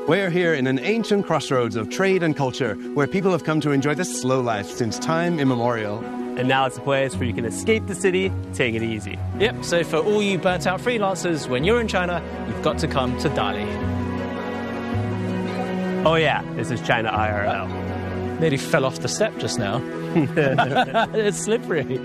We're here in an ancient crossroads of trade and culture where people have come to enjoy the slow life since time immemorial. And now it's a place where you can escape the city, take it easy. Yep, so for all you burnt-out freelancers, when you're in China, you've got to come to Dali. Oh yeah, this is China IRL. Nearly fell off the step just now. It's slippery.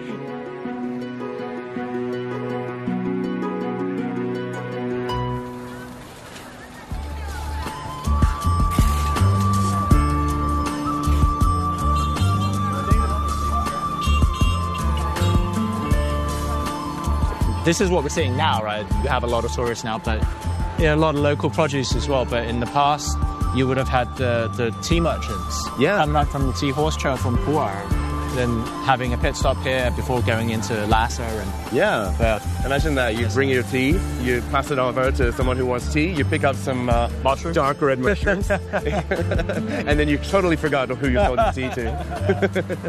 This is what we're seeing now, right? You have a lot of tourists now, but a lot of local produce as well. But in the past, you would have had the tea merchants coming up from the tea horse trail from Pu'er, then having a pit stop here before going into Lhasa. Imagine that. You bring your tea, you pass it over to someone who wants tea, you pick up some dark red mushrooms, and then you totally forgot who you sold the tea to.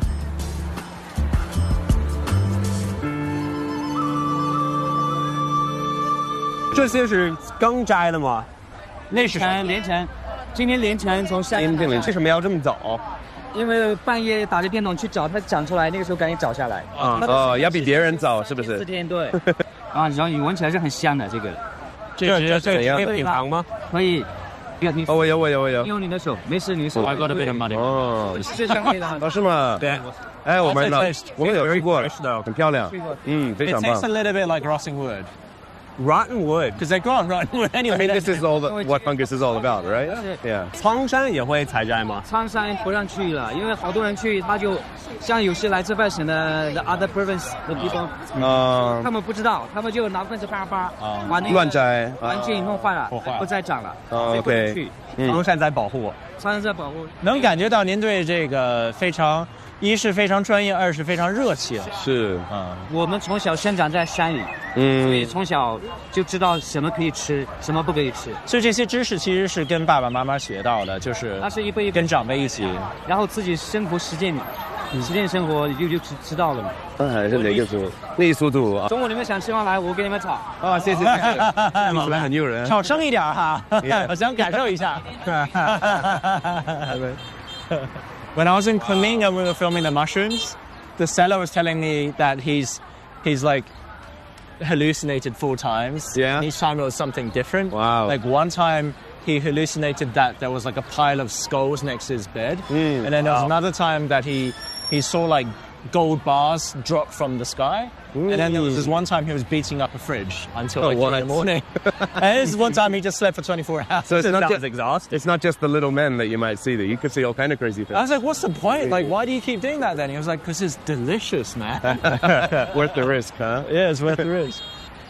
这些是刚摘的吗？ 那是凌晨，今天凌晨从山上。 为什么要这么早？ 因为半夜打着电筒去找它长出来，那个时候赶紧找下来。 要比别人早是不是？ 4天对。啊，然后你闻起来是很香的这个。 这可以品尝吗？ 可以。 哦，我有。 用你的手，没事，你的手。 I got a bit of money. 哦，是这样可以的。 哦，是吗？ 对。 哎，我们有吃过，很漂亮。非常棒。 It tastes a little bit like rotting wood. Rotten wood, because they grow on rotten wood anyway. I mean, this is what fungus is all about, right? Yeah. 苍山也会采摘吗？ 苍山不让去了，因为好多人去，他就像有些来自外省的 other province 的地方，他们不知道，他们就拿棍子叭把那个乱摘， 环境弄坏了，不再长了，所以不能去。 苍山在保护， 苍山在保护。 能感觉到您对这个非常。 一是非常专业，二是非常热情。 是， 我们从小生长在山里，所以从小就知道什么可以吃，什么不可以吃。 所以这些知识其实是跟爸爸妈妈学到的，就是那是一辈跟长辈一起， 然后自己生活实践生活就知道了嘛。 还是哪个组？内苏组啊。 中午你们想吃饭来，我给你们炒。 啊，谢谢。听起来很诱人。 炒生一点哈，我想感受一下。When I was in Kunming and we were filming the mushrooms, the seller was telling me that he's like hallucinated 4 times. Yeah. Each time it was something different. Wow. Like one time he hallucinated that there was like a pile of skulls next to his bed. And then there was another time that he saw like gold bars drop from the sky. And then there was this one time he was beating up a fridge until like 2 in the morning. And this is one time he just slept for 24 hours. So it's not just exhausted. It's not just the little men that you might see. That you could see all kind of crazy things. I was like, what's the point? Like, why do you keep doing that then? He was like, because it's delicious, man. Worth the risk, huh? Yeah, it's worth the risk.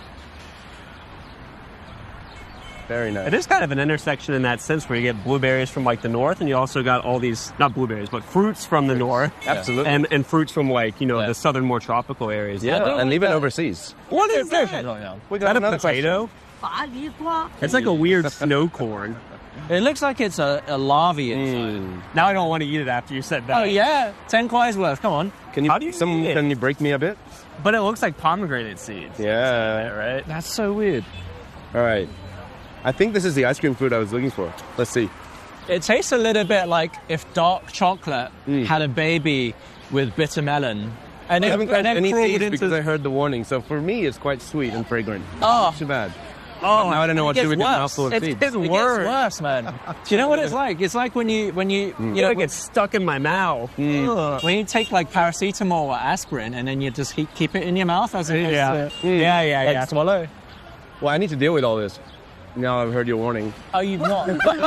Very nice. It is kind of an intersection in that sense where you get blueberries from like the north, and you also got all these, not blueberries, but fruits from the north. Absolutely. And fruits from like, the southern, more tropical areas. Yeah, and even overseas. What is this? We got a potato? It's like a weird snow corn. It looks like it's a larvae inside. Now I don't want to eat it after you said that. Oh, yeah. 10 kwai's worth. Come on. Can you break me a bit? But it looks like pomegranate seeds. Yeah. Right? That's so weird. All right. I think this is the ice cream food I was looking for. Let's see. It tastes a little bit like if dark chocolate had a baby with bitter melon. And I haven't got any taste because I heard the warning. So for me, it's quite sweet and fragrant. Oh. Too bad. Oh, now I don't know what to do with this mouthful of seeds. It gets worse, man. Do you know what it's like? It's like when you it gets stuck in my mouth. When you take like paracetamol or aspirin and then you just keep it in your mouth as yeah. Swallow. Well, I need to deal with all this. Now I've heard your warning. Oh, you've not?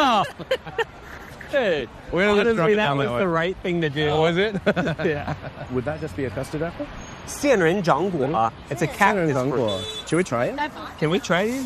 Hey, honestly, that was the right thing to do. Was it? Yeah. Would that just be a custard apple? 仙人掌果. It's a cactus fruit. Should we try it? Can we try these?